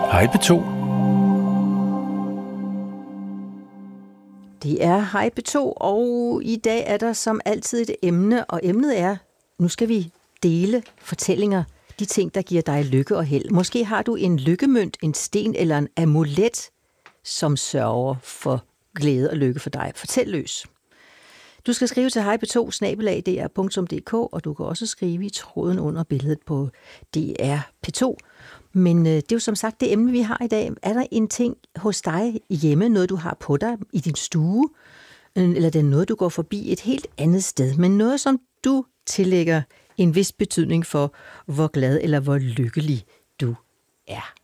Hej P2. Det er Hej P2, og i dag er der som altid et emne, og emnet er, nu skal vi dele fortællinger, de ting, der giver dig lykke og held. Måske har du en lykkemønt, en sten eller en amulet, som sørger for glæde og lykke for dig. Fortæl løs. Du skal skrive til hejp2@dr.dk, og du kan også skrive i tråden under billedet på DR P2. Men det er jo som sagt det emne, vi har i dag. Er der en ting hos dig hjemme, noget du har på dig i din stue, eller det er noget, du går forbi et helt andet sted, men noget, som du tillægger en vis betydning for, hvor glad eller hvor lykkelig du er?